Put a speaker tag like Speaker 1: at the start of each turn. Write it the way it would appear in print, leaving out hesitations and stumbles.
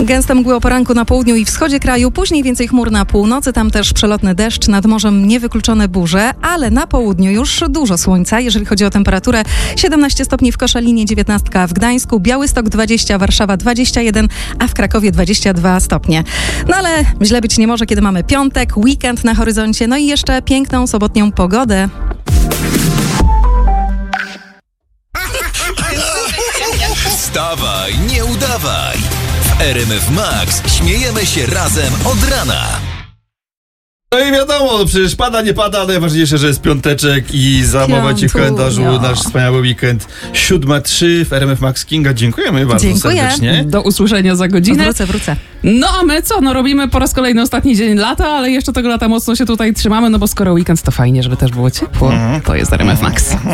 Speaker 1: Gęste mgły o poranku na południu i wschodzie kraju, później więcej chmur na północy, tam też przelotny deszcz, nad morzem niewykluczone burze, ale na południu już dużo słońca. Jeżeli chodzi o temperaturę, 17 stopni w Koszalinie, 19 w Gdańsku, Białystok 20, Warszawa 21, a w Krakowie 22 stopnie. No ale źle być nie może, kiedy mamy piątek, weekend na horyzoncie, no i jeszcze piękną sobotnią pogodę.
Speaker 2: Wstawaj, nie udawaj! W RMF Max śmiejemy się razem od rana.
Speaker 3: No i wiadomo, przecież pada, nie pada, najważniejsze, że jest piąteczek i zamować ci w kalendarzu nasz wspaniały weekend. 7:03 w RMF Max Kinga. Dziękujemy bardzo serdecznie.
Speaker 4: Do usłyszenia za godzinę.
Speaker 1: Wrócę.
Speaker 4: No a my co? No robimy po raz kolejny ostatni dzień lata, ale jeszcze tego lata mocno się tutaj trzymamy, no bo skoro weekend, to fajnie, żeby też było ciepło. To jest RMF Max.